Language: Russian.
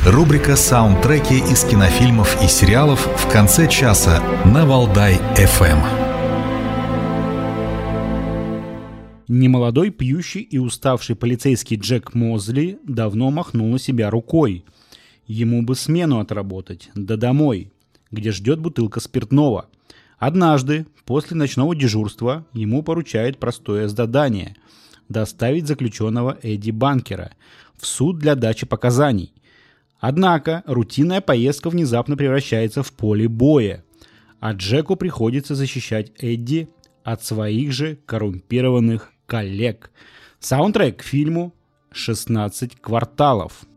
Рубрика «Саундтреки» из кинофильмов и сериалов в конце часа на Валдай-ФМ. Немолодой, пьющий и уставший полицейский Джек Мозли давно махнул на себя рукой. Ему бы смену отработать, да домой, где ждет бутылка спиртного. Однажды, после ночного дежурства, ему поручают простое задание – доставить заключенного Эдди Банкера в суд для дачи показаний. Однако рутинная поездка внезапно превращается в поле боя, а Джеку приходится защищать Эдди от своих же коррумпированных коллег. Саундтрек к фильму «16 кварталов».